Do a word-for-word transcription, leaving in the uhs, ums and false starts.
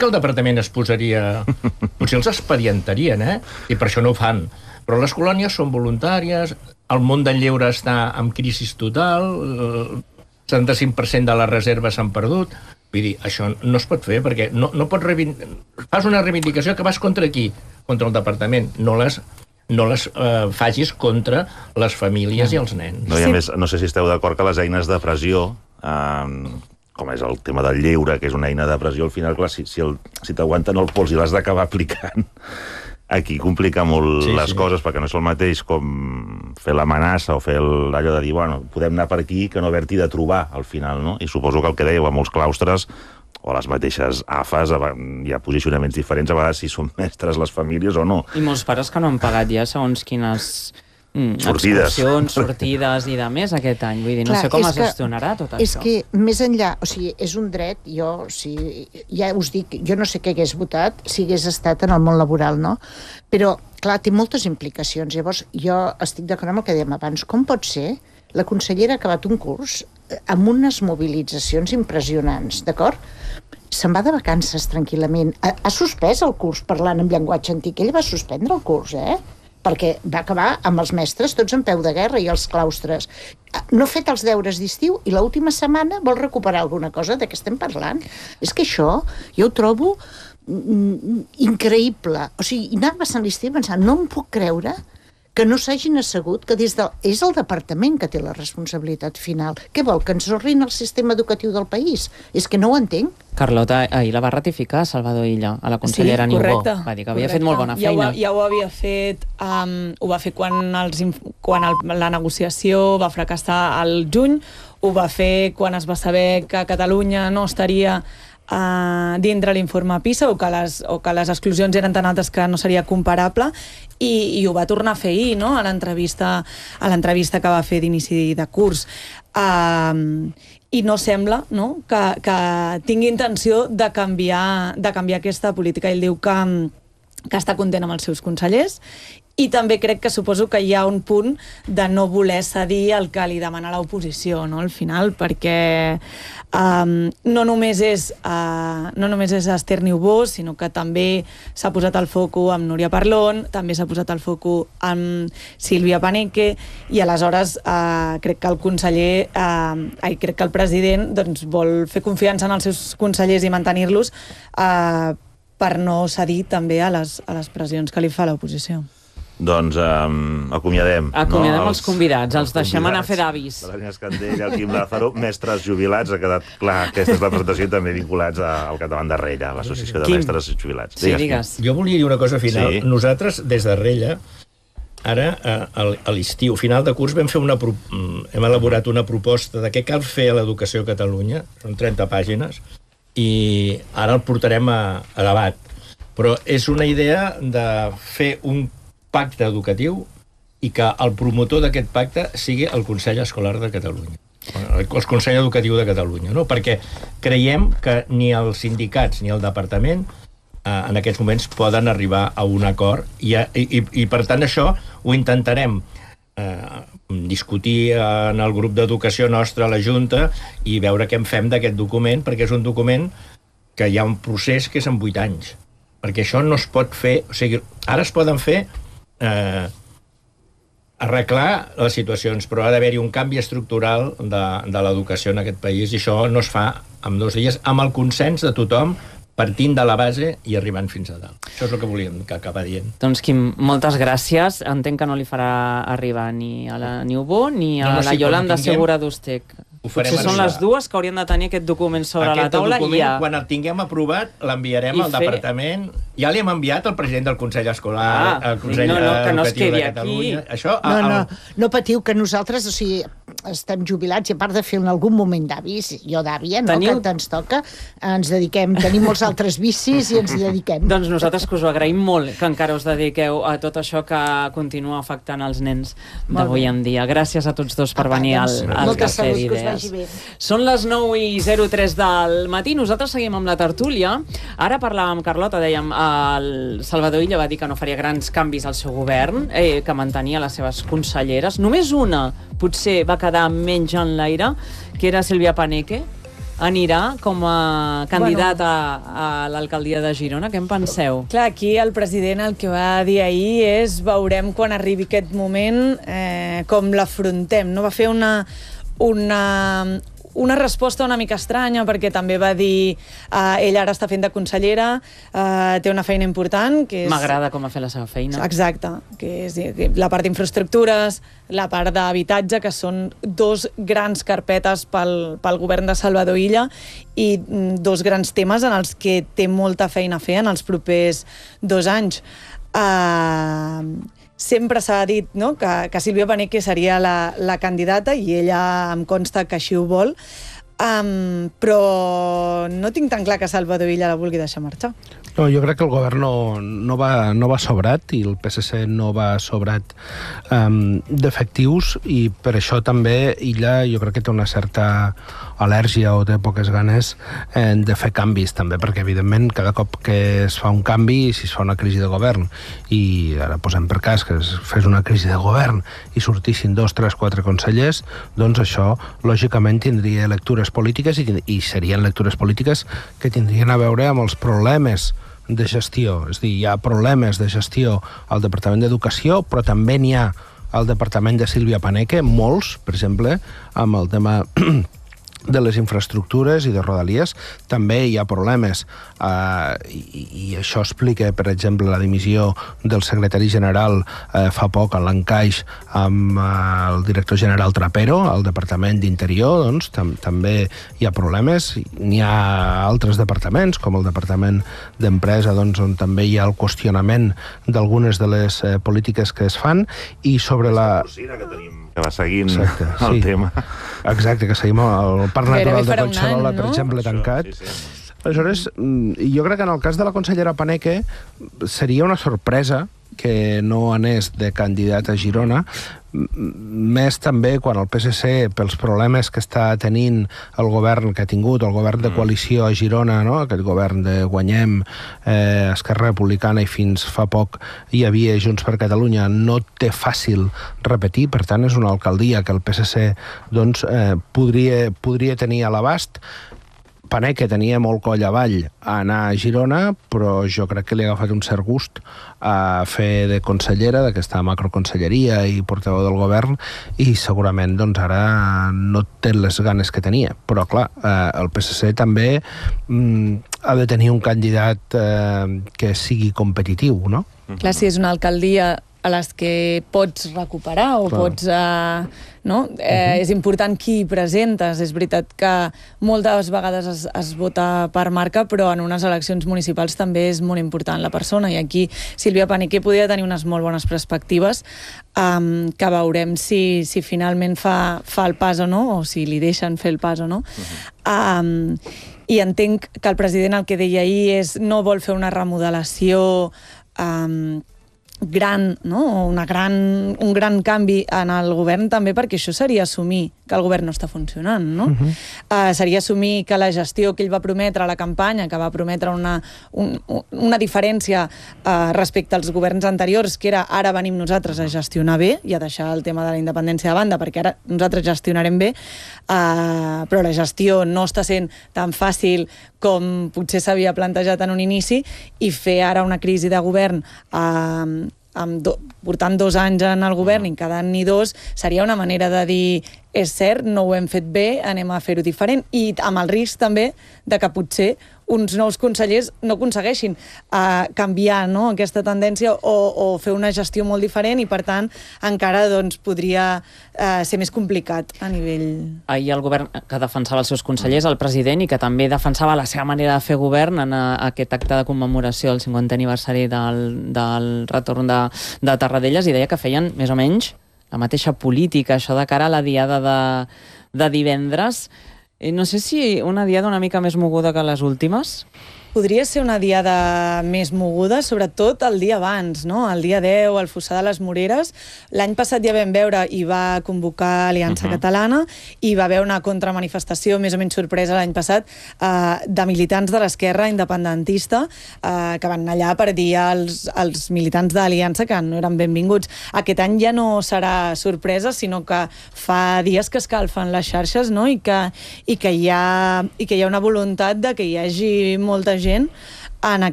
que el departament es posaria... Potser els expedientarien, eh? I per això no ho fan. Però les colònies són voluntàries, el món del lleure està en crisi total, el setanta-cinc per cent de les reserves s'han perdut. Vull dir, això no es pot fer, perquè no, no pots reivindicar... Fas una reivindicació que vas contra qui? Contra el departament. No les... no les eh, facis contra les famílies i els nens. No, i a més, no sé si esteu d'acord que les eines de pressió, eh, com és el tema del lleure, que és una eina de pressió, al final, clar, si, si, el, si t'aguanten el pols i l'has d'acabar aplicant, aquí complica molt sí, les sí. coses, perquè no és el mateix com fer l'amenaça o fer el, allò de dir, bueno, podem anar per aquí que no haver-t'hi de trobar, al final, no? I suposo que el que dèieu a molts claustres o a les mateixes A F As, hi ha posicionaments diferents, a vegades si són mestres les famílies o no. I molts pares que no han pagat ja segons quines mm, sortides. excursions, sortides i de més aquest any. Vull dir, no Clar, sé com es gestionarà tot és això. És que més enllà, o sigui, és un dret, jo, o sigui, ja us dic, jo no sé què hagués votat si hagués estat en el món laboral, no? Però, clar, té moltes implicacions. Llavors, jo estic d'acord amb el que dèiem abans. Com pot ser? La consellera ha acabat un curs amb unes mobilitzacions impressionants, d'acord? Se'n va de vacances tranquil·lament. Ha, ha suspès el curs parlant en llenguatge antic. Ella va suspendre el curs, eh? Perquè va acabar amb els mestres tots en peu de guerra i els claustres. No ha fet els deures d'estiu i l'última setmana vol recuperar alguna cosa de què estem parlant. És que això jo ho trobo increïble. O sigui, anava passant l'estiu pensant, no em puc creure que no s'hagin assegut, que des de... és el departament que té la responsabilitat final. Què vol, que ens orrin el sistema educatiu del país? És que no ho entenc. Carlota, ahir la va ratificar Salvador Illa, a la consellera sí, Niubó. Va dir que havia correcte. fet molt bona feina. Ja ho, ja ho havia fet, um, ho va fer quan, els, quan el, la negociació va fracassar al juny, ho va fer quan es va saber que Catalunya no estaria Uh, dintre l'informe PISA o que, les, o que les exclusions eren tan altes que no seria comparable i, i ho va tornar a fer ahir, no? a l'entrevista a l'entrevista que va fer d'inici de curs. Uh, i no sembla no? Que, que tingui intenció de canviar, de canviar aquesta política. Ell diu que, que està content amb els seus consellers i també crec que suposo que hi ha un punt de no voler cedir el que li demana l'oposició, no? Al final, perquè um, no només és uh, no només és Esther Niubó, sinó que també s'ha posat el foco amb Núria Parlon, també s'ha posat el foco amb Sílvia Paneque, i aleshores uh, crec que el conseller, uh, ai, crec que el president doncs, vol fer confiança en els seus consellers i mantenir-los uh, per no cedir també a les, a les pressions que li fa l'oposició. Doncs um, acomiadem. Acomiadem no? els convidats, els, els deixem convidats. Anar a fer d'avis. L'Àngels Candell, el Quim Lázaro, mestres jubilats, ha quedat clar, aquesta és la presentació, també vinculats al Catalán de Rella, l'Associació de Quim. Mestres jubilats. Sí, digues. digues. Jo volia dir una cosa final. Sí. Nosaltres, des de Rella, ara, a l'estiu, final de curs, vam fer una pro... hem elaborat una proposta de què cal fer a l'educació a Catalunya, són trenta pàgines, i ara el portarem a, a debat. Però és una idea de fer un pacte educatiu i que el promotor d'aquest pacte sigui el Consell Escolar de Catalunya, el Consell Educatiu de Catalunya, no? Perquè creiem que ni els sindicats ni el departament eh, en aquests moments poden arribar a un acord i, i, i per tant això ho intentarem eh, discutir en el grup d'educació nostre a la Junta i veure què en fem d'aquest document, perquè és un document que hi ha un procés que és en vuit anys, perquè això no es pot fer, o sigui, ara es poden fer Eh, arreglar les situacions, però ha d'haver-hi un canvi estructural de, de l'educació en aquest país i això no es fa en dos dies, amb el consens de tothom, partint de la base i arribant fins a dalt. Això és el que volíem que acabar dient. Doncs, Quim, moltes gràcies. Entenc que no li farà arribar ni a la Niubó ni a no, no, la sí, Yolanda tinguem... Segura d'Ustec. Potser són les dues que haurien de tenir aquest document sobre aquest la taula. Document, i ja... quan el tinguem aprovat, l'enviarem al fer... departament. Ja li hem enviat al president del Consell Escolar, ah, al Consell no, no, que no es Educatiu quedi de Catalunya. Aquí. Això, no, el... no, no patiu, que nosaltres, o sigui, estem jubilats i a part de fer en algun moment d'avis, jo d'àvia, no, Teniu... que ens toca, ens dediquem, tenim molts altres vicis i ens hi dediquem. Doncs nosaltres que us ho agraïm molt, que encara us dediqueu a tot això que continua afectant els nens d'avui en dia. Gràcies a tots dos per Apa, venir al, doncs, al Cafè d'Idees. Que us vagi bé. Són les nou i zero tres del matí, nosaltres seguim amb la tertúlia. Ara parlàvem amb Carlota, dèiem, el Salvador Illa va dir que no faria grans canvis al seu govern, eh, que mantenia les seves conselleres. Només una, potser, va quedar menys en l'aire, que era Sílvia Paneque. anirà com a candidat bueno. a, a l'alcaldia de Girona? Què en penseu? Clar, aquí el president el que va dir ahir és veurem quan arribi aquest moment eh, com l'afrontem. No? Va fer una, una, una resposta una mica estranya perquè també va dir eh, ell ara està fent de consellera, eh, té una feina important que és... M'agrada com ha fet la seva feina. Exacte, que és la part d'infraestructures, la part d'habitatge, que són dos grans carpetes pel, pel govern de Salvador Illa i dos grans temes en els que té molta feina a fer en els propers dos anys. Uh, sempre s'ha dit, no?, que, que Sílvia Paneque seria la, la candidata i ella em consta que així ho vol, um, però no tinc tan clar que Salvador Illa la vulgui deixar marxar. No, jo crec que el govern no, no, va, no va sobrat i el P S C no va sobrat um, d'efectius i per això també Illa jo crec que té una certa al·lèrgia o té poques ganes eh, de fer canvis també, perquè evidentment cada cop que es fa un canvi, si es fa una crisi de govern i ara posem per cas que es fes una crisi de govern i sortissin dos, tres, quatre consellers, doncs això lògicament tindria lectures polítiques i, i serien lectures polítiques que tindrien a veure amb els problemes de gestió. És a dir, hi ha problemes de gestió al Departament d'Educació, però també n'hi ha al Departament de Sílvia Paneque, molts, per exemple, amb el tema de les infraestructures i de Rodalies, també hi ha problemes. Uh, i, I això explica, per exemple, la dimissió del secretari general uh, fa poc en l'encaix amb uh, el director general Trapero, al Departament d'Interior, doncs tam també hi ha problemes. N'hi ha altres departaments, com el Departament d'Empresa, doncs, on també hi ha el qüestionament d'algunes de les uh, polítiques que es fan, i sobre la... que tenim que va seguint Exacte, el sí. tema. Exacte, que seguim el Parc Natural de Collserola, any, per no? exemple, tancat. Això, sí, sí. Aleshores, jo crec que en el cas de la consellera Paneque seria una sorpresa que no anés de candidat a Girona, més també quan el P S C, pels problemes que està tenint el govern que ha tingut, el govern de coalició a Girona, no? Aquest govern de Guanyem, eh, Esquerra Republicana i fins fa poc hi havia Junts per Catalunya, no té fàcil repetir, per tant és una alcaldia que el P S C doncs, eh, podria, podria tenir a l'abast. Paneque tenia molt coll avall a anar a Girona, però jo crec que li ha agafat un cert gust a fer de consellera d'aquesta macroconselleria i portaveu del govern, i segurament doncs, ara no té les ganes que tenia. Però, clar, eh, el P S C també mm, ha de tenir un candidat eh, que sigui competitiu, no? Clar, si és una alcaldia a les que pots recuperar o Clar. pots... Eh, no? eh, uh-huh. És important qui presentes. És veritat que moltes vegades es, es vota per marca, però en unes eleccions municipals també és molt important la persona, i aquí Sílvia Paneque podria tenir unes molt bones perspectives, um, que veurem si, si finalment fa, fa el pas o no, o si li deixen fer el pas o no. Uh-huh. um, I entenc que el president el que deia ahir és no vol fer una remodelació um, gran, no? Una gran, un gran canvi en el govern, també perquè això seria assumir que el govern no està funcionant, no? Uh-huh. uh, seria assumir que la gestió que ell va prometre a la campanya, que va prometre una, un, una diferència uh, respecte als governs anteriors, que era ara venim nosaltres a gestionar bé i a deixar el tema de la independència de banda, perquè ara nosaltres gestionarem bé, uh, però la gestió no està sent tan fàcil com potser s'havia plantejat en un inici, i fer ara una crisi de govern uh, amb do, portant dos anys en el govern i quedant ni dos, seria una manera de dir és cert, no ho hem fet bé, anem a fer-ho diferent, i amb el risc també de que potser uns nous consellers no aconsegueixin uh, canviar, no?, aquesta tendència o, o fer una gestió molt diferent, i per tant encara doncs, podria uh, ser més complicat a nivell... Ahir el govern que defensava els seus consellers, el president, i que també defensava la seva manera de fer govern en a, aquest acte de commemoració del cinquantè aniversari del, del retorn de, de Tarradellas, i deia que feien més o menys la mateixa política, això de cara a la diada de, de divendres. No sé si una diada una mica més moguda que les últimes. podria ser una diada més moguda, sobretot el dia abans, no? El dia deu, al Fossar de les Moreres. L'any passat ja vam veure i va convocar Aliança uh-huh. Catalana i va haver una contramanifestació més o menys sorpresa l'any passat eh, de militants de l'esquerra independentista eh, que van anar allà per dir als, als militants d'Aliança que no eren benvinguts. Aquest any ja no serà sorpresa, sinó que fa dies que escalfen les xarxes, no? I que, i que hi ha, i que hi ha una voluntat de que hi hagi molta gent en